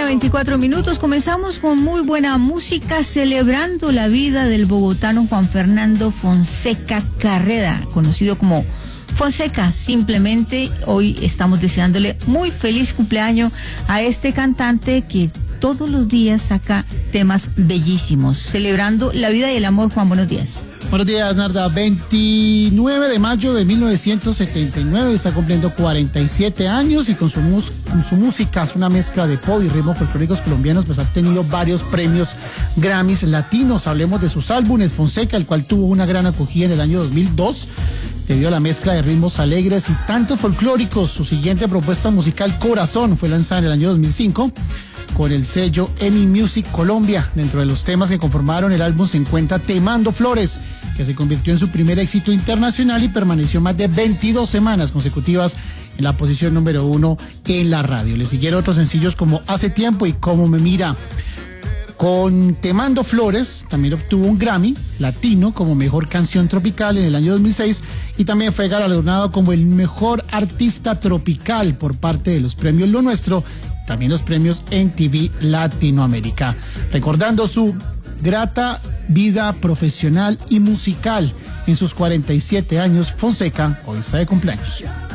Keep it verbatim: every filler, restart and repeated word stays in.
veinticuatro minutos. Comenzamos con muy buena música, celebrando la vida del bogotano Juan Fernando Fonseca Carrera, conocido como Fonseca. Simplemente hoy estamos deseándole muy feliz cumpleaños a este cantante que todos los días saca temas bellísimos, celebrando la vida y el amor. Juan, buenos días. Buenos días, Narda. veintinueve de mayo de mil novecientos setenta y nueve, está cumpliendo cuarenta y siete años y con su, mus con su música, es una mezcla de pop y ritmos folclóricos colombianos, pues ha tenido varios premios Grammys latinos. Hablemos de sus álbumes. Fonseca, el cual tuvo una gran acogida en el año dos mil dos, debido a la mezcla de ritmos alegres y tanto folclóricos. Su siguiente propuesta musical, Corazón, fue lanzada en el año dos mil cinco con el sello EMI Music Colombia. Dentro de los temas que conformaron el álbum se encuentra Te Mando Flores, que se convirtió en su primer éxito internacional y permaneció más de veintidós semanas consecutivas en la posición número uno en la radio. Le siguieron otros sencillos como Hace Tiempo y Cómo Me Mira. Con Te Mando Flores también obtuvo un Grammy Latino como Mejor Canción Tropical en el año dos mil seis y también fue galardonado como el Mejor Artista Tropical por parte de los premios Lo Nuestro, también los premios M T V Latinoamérica. Recordando su grata vida profesional y musical en sus cuarenta y siete años, Fonseca hoy está de cumpleaños.